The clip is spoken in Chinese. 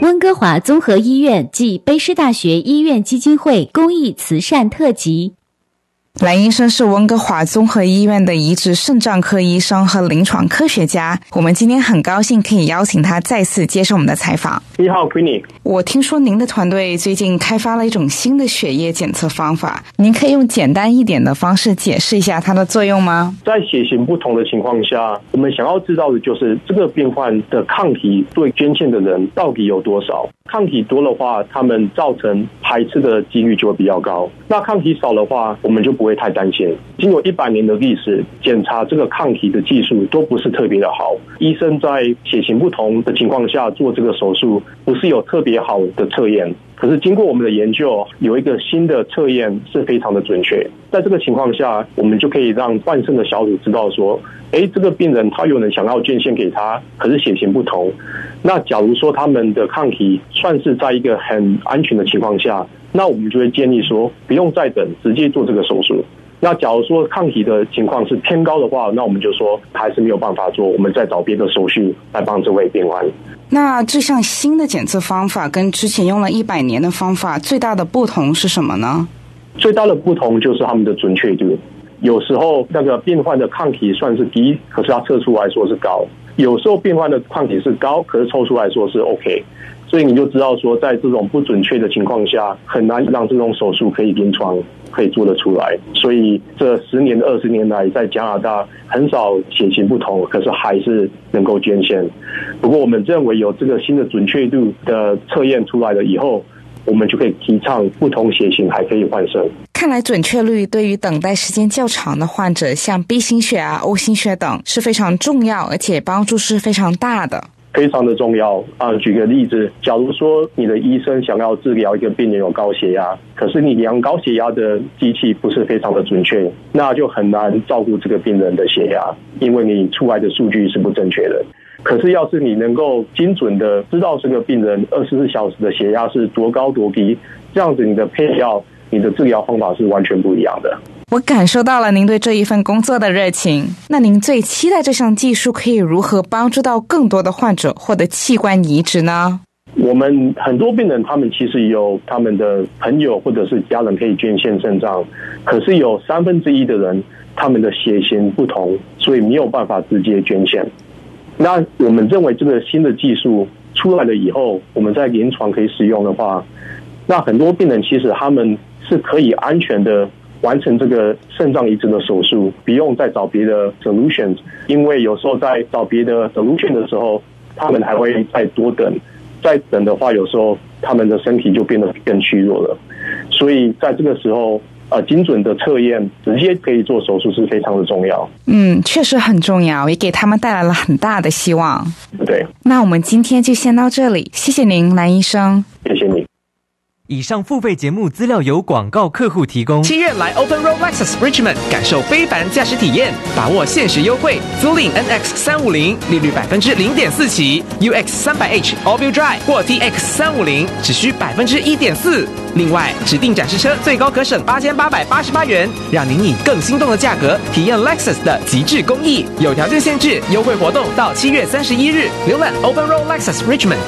温哥华综合医院暨卑诗大学医院基金会公益慈善特辑。 蓝医生是温哥华综合医院的移植肾脏科医生和临床科学家，我们今天很高兴可以邀请他再次接受我们的采访。 你好 Queenie， 我听说您的团队最近开发了一种新的血液检测方法，您可以用简单一点的方式解释一下它的作用吗？ 在血型不同的情况下，我们想要知道的就是这个病患的抗体对捐献的人到底有多少。抗体多的话，他们造成排斥的几率就会比较高，那抗体少的话，我们就不会太担心。经过100年的历史，检查这个抗体的技术都不是特别的好，医生在血型不同的情况下做这个手术不是有特别好的测验，可是经过我们的研究，有一个新的测验是非常的准确。在这个情况下，我们就可以让换肾的小组知道说，这个病人他有人想要捐献给他，可是血型不同，那假如说他们的抗体算是在一个很安全的情况下，那我们就会建议说不用再等，直接做这个手术。那假如说抗体的情况是偏高的话，那我们就说还是没有办法做，我们再找别的手续来帮这位病患。 那这项新的检测方法跟之前用了100年的方法最大的不同是什么呢？ 最大的不同就是他们的准确度。有时候那个病患的抗体算是低，可是他测出来说是高；有时候病患的抗体是高，可是抽出来说是 OK。所以你就知道说，在这种不准确的情况下，很难让这种手术可以临床可以做得出来。所以这10年20年来，在加拿大很少血型不同，可是还是能够捐献。不过我们认为有这个新的准确度的测验出来了以后，我们就可以提倡不同血型还可以换肾。 看来准确率对于等待时间较长的患者，像 B 型血啊、O 型血等是非常重要，而且帮助是非常大的。 非常的重要举个例子，假如说你的医生想要治疗一个病人有高血压，可是你量高血压的机器不是非常的准确，那就很难照顾这个病人的血压，因为你出来的数据是不正确的。可是要是你能够精准的知道这个病人24小时的血压是多高多低，这样子你的配药、你的治疗方法是完全不一样的。 我感受到了您对这一份工作的热情。那您最期待这项技术可以如何帮助到更多的患者获得器官移植呢？ 我们很多病人他们其实有他们的朋友或者是家人可以捐献肾脏，可是有1/3的人他们的血型不同，所以没有办法直接捐献。那我们认为这个新的技术出来了以后，我们在临床可以使用的话，那很多病人其实他们是可以安全的完成这个肾脏移植的手术，不用再找别的 solutions， 因为有时候在找别的 solution 的时候，他们还会再多等，再等的话，有时候他们的身体就变得更虚弱了。所以在这个时候，精准的测验直接可以做手术是非常的重要。 确实很重要，也给他们带来了很大的希望。 对， 那我们今天就先到这里，谢谢您，蓝医生。 谢谢你。 以上付费节目资料由广告客户提供。 7月来 Open Road Lexus Richmond 感受非凡驾驶体验，把握限时优惠，租赁 NX350利率0.4%起 ，UX 300H All-Wheel Drive 或 TX 350只需1.4%。另外，指定展示车最高可省8888元，让您以更心动的价格体验 Lexus 的极致工艺。有条件限制，优惠活动到7月31日。浏览 Open Road Lexus Richmond